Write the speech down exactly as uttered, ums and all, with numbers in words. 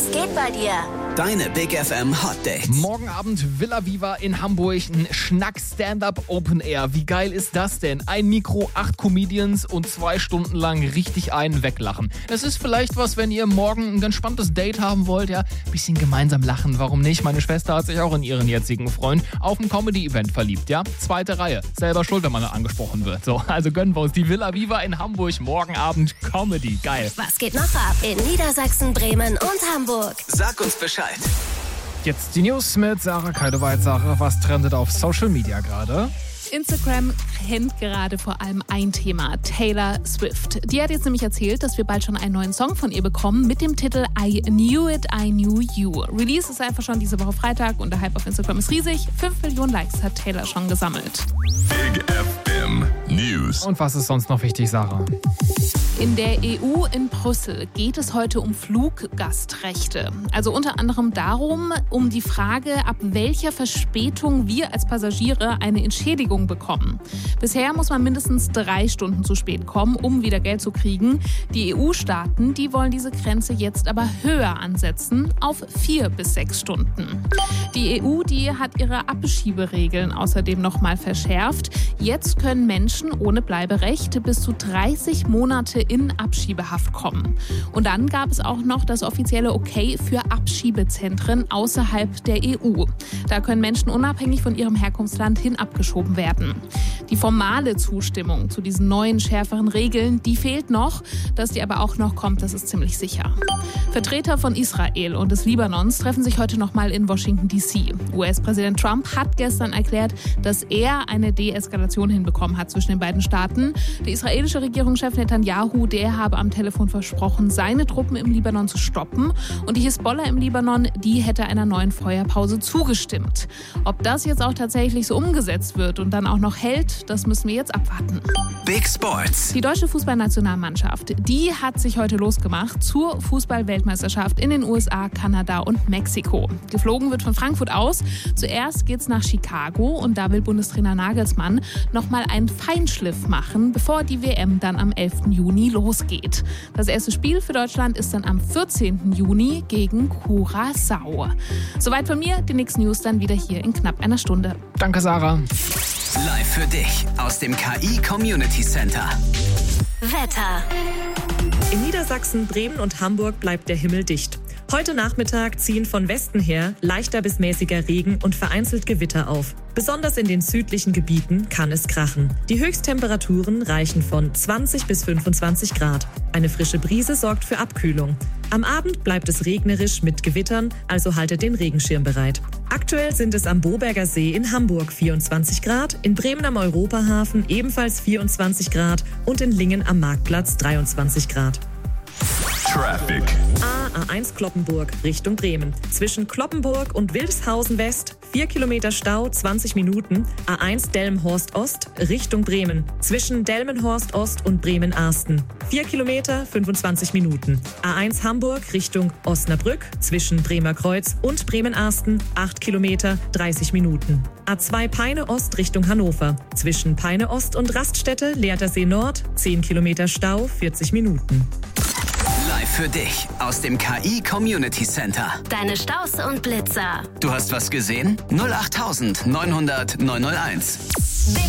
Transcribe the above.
Was geht bei dir? Deine Big F M Hot Dates. Morgen Abend Villa Viva in Hamburg, ein Schnack-Stand-Up Open Air. Wie geil ist das denn? Ein Mikro, acht Comedians und zwei Stunden lang richtig einen weglachen. Das ist vielleicht was, wenn ihr morgen ein ganz spannendes Date haben wollt, ja, ein bisschen gemeinsam lachen, warum nicht? Meine Schwester hat sich auch in ihren jetzigen Freund auf ein Comedy-Event verliebt, ja? Zweite Reihe. Selber schuld, wenn man angesprochen wird. So, also gönnen wir uns die Villa Viva in Hamburg, morgen Abend Comedy. Geil. Was geht noch ab in Niedersachsen, Bremen und Hamburg? Sag uns Bescheid. Jetzt die News mit Sarah Keidewald. Sarah, was trendet auf Social Media gerade? Instagram kennt gerade vor allem ein Thema, Taylor Swift. Die hat jetzt nämlich erzählt, dass wir bald schon einen neuen Song von ihr bekommen mit dem Titel I Knew It, I Knew You. Release ist einfach schon diese Woche Freitag und der Hype auf Instagram ist riesig. fünf Millionen Likes hat Taylor schon gesammelt. Big F M News. Und was ist sonst noch wichtig, Sarah? In der E U in Brüssel geht es heute um Fluggastrechte. Also unter anderem darum, um die Frage, ab welcher Verspätung wir als Passagiere eine Entschädigung bekommen. Bisher muss man mindestens drei Stunden zu spät kommen, um wieder Geld zu kriegen. Die E U-Staaten, die wollen diese Grenze jetzt aber höher ansetzen, auf vier bis sechs Stunden. Die E U, die hat ihre Abschieberegeln außerdem nochmal verschärft. Jetzt können Menschen ohne Bleiberecht bis zu dreißig Monate in Abschiebehaft kommen. Und dann gab es auch noch das offizielle Okay für Abschiebezentren außerhalb der E U. Da können Menschen unabhängig von ihrem Herkunftsland hin abgeschoben werden. Die formale Zustimmung zu diesen neuen, schärferen Regeln, die fehlt noch. Dass die aber auch noch kommt, das ist ziemlich sicher. Vertreter von Israel und des Libanons treffen sich heute nochmal in Washington D C. U S-Präsident Trump hat gestern erklärt, dass er eine Deeskalation hinbekommen hat zwischen den beiden Staaten. Der israelische Regierungschef Netanyahu, der habe am Telefon versprochen, seine Truppen im Libanon zu stoppen. Und die Hisbollah im Libanon, die hätte einer neuen Feuerpause zugestimmt. Ob das jetzt auch tatsächlich so umgesetzt wird und dann auch noch hält, das müssen wir jetzt abwarten. Big Sports. Die deutsche Fußballnationalmannschaft, die hat sich heute losgemacht zur Fußball-Weltmeisterschaft in den U S A, Kanada und Mexiko. Geflogen wird von Frankfurt aus. Zuerst geht's nach Chicago und da will Bundestrainer Nagelsmann nochmal einen Feinschliff machen, bevor die W M dann am elften Juni losgeht. Das erste Spiel für Deutschland ist dann am vierzehnten Juni gegen Curaçao. Soweit von mir, die nächsten News dann wieder hier in knapp einer Stunde. Danke, Sarah. Live für dich aus dem K I Community Center. Wetter. In Niedersachsen, Bremen und Hamburg bleibt der Himmel dicht. Heute Nachmittag ziehen von Westen her leichter bis mäßiger Regen und vereinzelt Gewitter auf. Besonders in den südlichen Gebieten kann es krachen. Die Höchsttemperaturen reichen von zwanzig bis fünfundzwanzig Grad. Eine frische Brise sorgt für Abkühlung. Am Abend bleibt es regnerisch mit Gewittern, also haltet den Regenschirm bereit. Aktuell sind es am Boberger See in Hamburg vierundzwanzig Grad, in Bremen am Europahafen ebenfalls vierundzwanzig Grad und in Lingen am Marktplatz dreiundzwanzig Grad. Traffic. A eins Cloppenburg Richtung Bremen. Zwischen Cloppenburg und Wildeshausen West vier Kilometer Stau, zwanzig Minuten. A eins Delmenhorst Ost Richtung Bremen. Zwischen Delmenhorst Ost und Bremen-Arsten vier Kilometer, fünfundzwanzig Minuten. A eins Hamburg Richtung Osnabrück. Zwischen Bremer Kreuz und Bremen-Arsten acht Kilometer, dreißig Minuten. A zwei Peine Ost Richtung Hannover. Zwischen Peine Ost und Raststätte Leertersee Nord zehn Kilometer Stau, vierzig Minuten. Live für dich aus dem K I Community Center. Deine Staus und Blitzer. Du hast was gesehen? null acht neunhundert neunhunderteins.